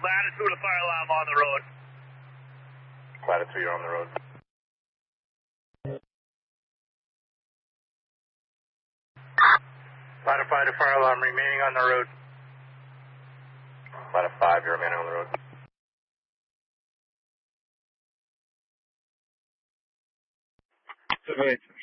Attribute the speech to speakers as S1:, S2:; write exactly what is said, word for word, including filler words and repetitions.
S1: Latitude of fire alarm on the road.
S2: Latitude, you're on the road. Latitude five, fire alarm remaining on the road. Latitude five, you're remaining on the road.
S3: Seven eight.